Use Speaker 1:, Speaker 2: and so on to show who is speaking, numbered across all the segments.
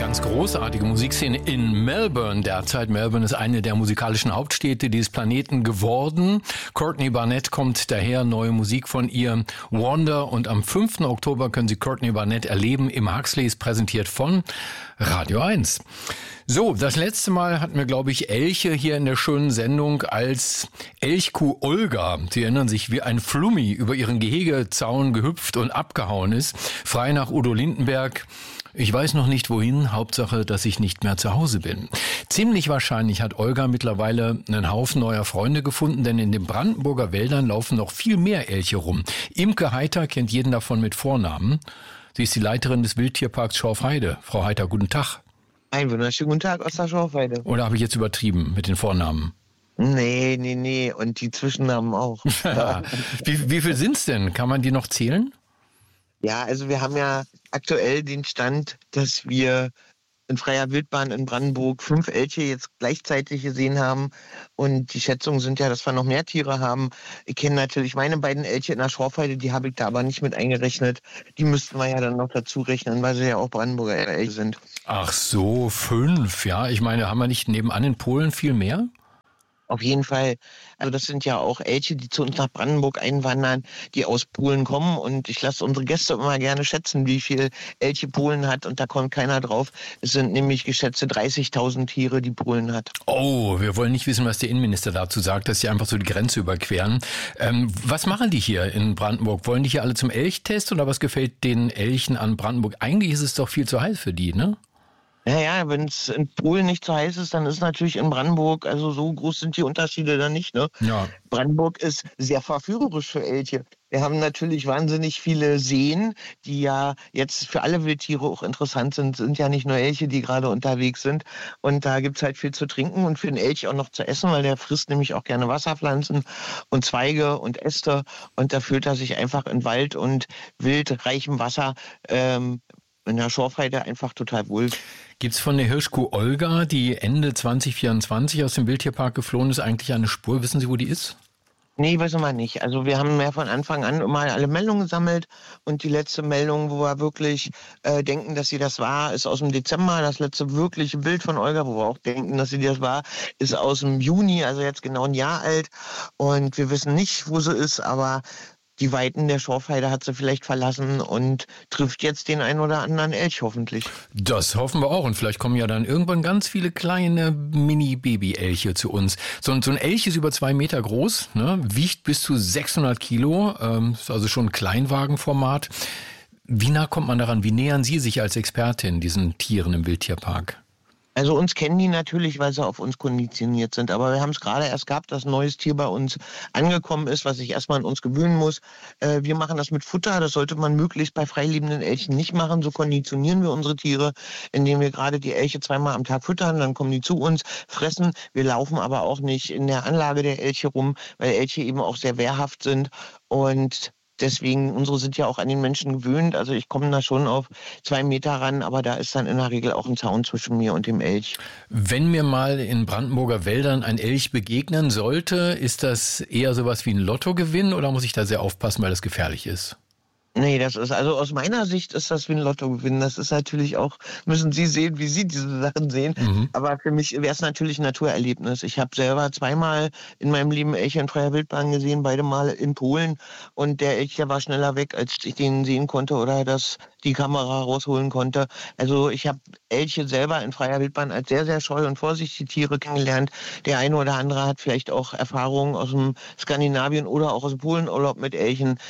Speaker 1: ganz großartige Musikszene in Melbourne derzeit. Melbourne ist eine der musikalischen Hauptstädte dieses Planeten geworden. Courtney Barnett kommt daher, neue Musik von ihr, Wonder. Und am 5. Oktober können Sie Courtney Barnett erleben im Huxleys, präsentiert von Radio 1. So, das letzte Mal hatten wir, glaube ich, Elche hier in der schönen Sendung als Elchkuh Olga. Sie erinnern sich, wie ein Flummi über ihren Gehegezaun gehüpft und abgehauen ist. Frei nach Udo Lindenberg. Ich weiß noch nicht wohin, Hauptsache, dass ich nicht mehr zu Hause bin. Ziemlich wahrscheinlich hat Olga mittlerweile einen Haufen neuer Freunde gefunden, denn in den Brandenburger Wäldern laufen noch viel mehr Elche rum. Imke Heiter kennt jeden davon mit Vornamen. Sie ist die Leiterin des Wildtierparks Schorfheide. Frau Heiter, guten Tag.
Speaker 2: Einen wunderschönen guten Tag aus der Schorfheide.
Speaker 1: Oder habe ich jetzt übertrieben mit den Vornamen?
Speaker 2: Nee. Und die Zwischennamen auch.
Speaker 1: Wie viel sind's denn? Kann man die noch zählen?
Speaker 2: Ja, also wir haben ja aktuell den Stand, dass wir in freier Wildbahn in Brandenburg 5 Elche jetzt gleichzeitig gesehen haben. Und die Schätzungen sind ja, dass wir noch mehr Tiere haben. Ich kenne natürlich meine beiden Elche in der Schorfheide, die habe ich da aber nicht mit eingerechnet. Die müssten wir ja dann noch dazu rechnen, weil sie ja auch Brandenburger Elche sind.
Speaker 1: Ach so, 5, ja. Ich meine, haben wir nicht nebenan in Polen viel mehr?
Speaker 2: Auf jeden Fall. Also das sind ja auch Elche, die zu uns nach Brandenburg einwandern, die aus Polen kommen. Und ich lasse unsere Gäste immer gerne schätzen, wie viel Elche Polen hat. Und da kommt keiner drauf. Es sind nämlich geschätzte 30.000 Tiere, die Polen hat.
Speaker 1: Oh, wir wollen nicht wissen, was der Innenminister dazu sagt, dass sie einfach so die Grenze überqueren. Was machen die hier in Brandenburg? Wollen die hier alle zum Elchtest oder was gefällt den Elchen an Brandenburg? Eigentlich ist es doch viel zu heiß für die, ne?
Speaker 2: Naja, wenn es in Polen nicht so heiß ist, dann ist natürlich in Brandenburg, also so groß sind die Unterschiede dann nicht, ne?
Speaker 1: Ja.
Speaker 2: Brandenburg ist sehr verführerisch für Elche. Wir haben natürlich wahnsinnig viele Seen, die ja jetzt für alle Wildtiere auch interessant sind ja nicht nur Elche, die gerade unterwegs sind. Und da gibt's halt viel zu trinken und für den Elch auch noch zu essen, weil der frisst nämlich auch gerne Wasserpflanzen und Zweige und Äste. Und da fühlt er sich einfach in Wald und wildreichem Wasser in der Schorfheide einfach total wohl.
Speaker 1: Gibt's von der Hirschkuh Olga, die Ende 2024 aus dem Wildtierpark geflohen ist, eigentlich eine Spur? Wissen Sie, wo die ist?
Speaker 2: Nee, wissen wir nicht. Also wir haben ja von Anfang an immer alle Meldungen gesammelt und die letzte Meldung, wo wir wirklich denken, dass sie das war, ist aus dem Dezember. Das letzte wirkliche Bild von Olga, wo wir auch denken, dass sie das war, ist aus dem Juni, also jetzt genau ein Jahr alt. Und wir wissen nicht, wo sie ist, aber die Weiten der Schorfheide hat sie vielleicht verlassen und trifft jetzt den einen oder anderen Elch hoffentlich.
Speaker 1: Das hoffen wir auch. Und vielleicht kommen ja dann irgendwann ganz viele kleine Mini-Baby-Elche zu uns. So ein Elch ist über 2 Meter groß, ne? Wiegt bis zu 600 Kilo, ist also schon Kleinwagenformat. Wie nah kommt man daran? Wie nähern Sie sich als Expertin diesen Tieren im Wildtierpark?
Speaker 2: Also uns kennen die natürlich, weil sie auf uns konditioniert sind. Aber wir haben es gerade erst gehabt, dass ein neues Tier bei uns angekommen ist, was sich erstmal an uns gewöhnen muss. Wir machen das mit Futter. Das sollte man möglichst bei freilebenden Elchen nicht machen. So konditionieren wir unsere Tiere, indem wir gerade die Elche 2-mal am Tag füttern. Dann kommen die zu uns, fressen. Wir laufen aber auch nicht in der Anlage der Elche rum, weil Elche eben auch sehr wehrhaft sind. Und deswegen, unsere sind ja auch an den Menschen gewöhnt. Also ich komme da schon auf 2 Meter ran, aber da ist dann in der Regel auch ein Zaun zwischen mir und dem Elch.
Speaker 1: Wenn mir mal in Brandenburger Wäldern ein Elch begegnen sollte, ist das eher sowas wie ein Lottogewinn oder muss ich da sehr aufpassen, weil das gefährlich ist?
Speaker 2: Nee, das ist, also aus meiner Sicht ist das wie ein Lottogewinn. Das ist natürlich auch, müssen Sie sehen, wie Sie diese Sachen sehen. Aber für mich wäre es natürlich ein Naturerlebnis. Ich habe selber 2-mal in meinem Leben Elche in freier Wildbahn gesehen, beide Mal in Polen. Und der Elch, der war schneller weg, als ich den sehen konnte oder dass die Kamera rausholen konnte. Also ich habe Elche selber in freier Wildbahn als sehr, sehr scheu und vorsichtige Tiere kennengelernt. Der eine oder andere hat vielleicht auch Erfahrungen aus dem Skandinavien oder auch aus dem Polenurlaub mit Elchen.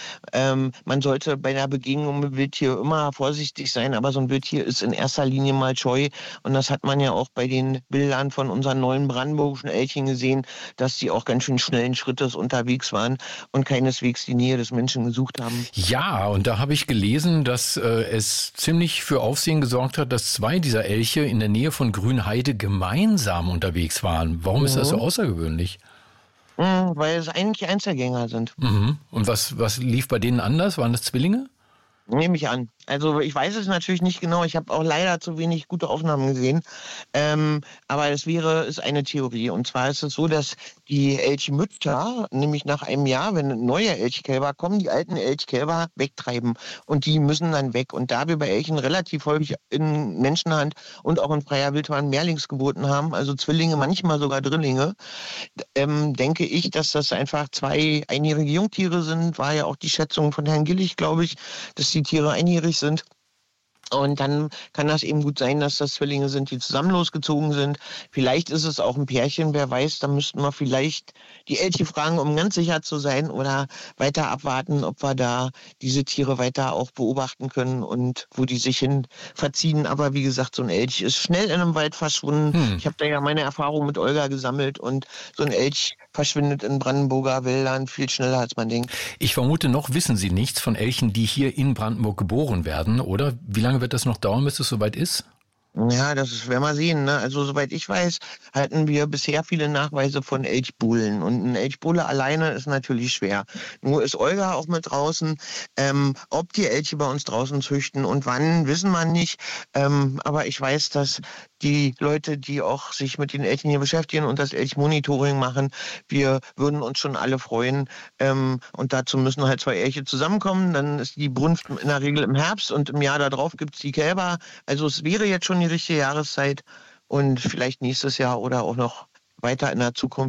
Speaker 2: Man sollte bei einer Begegnung mit Wildtier immer vorsichtig sein, aber so ein Wildtier ist in erster Linie mal scheu und das hat man ja auch bei den Bildern von unseren neuen brandenburgischen Elchen gesehen, dass die auch ganz schön schnellen Schrittes unterwegs waren und keineswegs die Nähe des Menschen gesucht haben.
Speaker 1: Ja, und da habe ich gelesen, dass es ziemlich für Aufsehen gesorgt hat, dass 2 dieser Elche in der Nähe von Grünheide gemeinsam unterwegs waren. Warum ist das so außergewöhnlich?
Speaker 2: Weil es eigentlich Einzelgänger sind.
Speaker 1: Und was lief bei denen anders? Waren das Zwillinge?
Speaker 2: Nehme ich an. Also ich weiß es natürlich nicht genau. Ich habe auch leider zu wenig gute Aufnahmen gesehen. Aber ist eine Theorie. Und zwar ist es so, dass die Elchmütter, nämlich nach einem Jahr, wenn neue Elchkälber kommen, die alten Elchkälber wegtreiben. Und die müssen dann weg. Und da wir bei Elchen relativ häufig in Menschenhand und auch in freier Wildbahn Mehrlingsgeburten haben, also Zwillinge, manchmal sogar Drillinge, denke ich, dass das einfach 2 einjährige Jungtiere sind. War ja auch die Schätzung von Herrn Gillig, glaube ich, dass die Tiere einjährig sind. Und dann kann das eben gut sein, dass das Zwillinge sind, die zusammen losgezogen sind. Vielleicht ist es auch ein Pärchen, wer weiß, da müssten wir vielleicht die Elche fragen, um ganz sicher zu sein oder weiter abwarten, ob wir da diese Tiere weiter auch beobachten können und wo die sich hin verziehen. Aber wie gesagt, so ein Elch ist schnell in einem Wald verschwunden. Ich habe da ja meine Erfahrung mit Olga gesammelt und so ein Elch verschwindet in Brandenburger Wäldern viel schneller, als man denkt.
Speaker 1: Ich vermute, noch wissen Sie nichts von Elchen, die hier in Brandenburg geboren werden, oder? Wie lange wird das noch dauern, bis es soweit ist?
Speaker 2: Ja, werden wir sehen. Ne? Also soweit ich weiß, hatten wir bisher viele Nachweise von Elchbullen. Und ein Elchbulle alleine ist natürlich schwer. Nur ist Olga auch mit draußen. Ob die Elche bei uns draußen züchten und wann, wissen wir nicht. Aber ich weiß, dass die Leute, die auch sich mit den Elchen hier beschäftigen und das Elchmonitoring machen, wir würden uns schon alle freuen. Und dazu müssen halt 2 Elche zusammenkommen. Dann ist die Brunft in der Regel im Herbst und im Jahr darauf gibt es die Kälber. Also es wäre jetzt schon die richtige Jahreszeit und vielleicht nächstes Jahr oder auch noch weiter in der Zukunft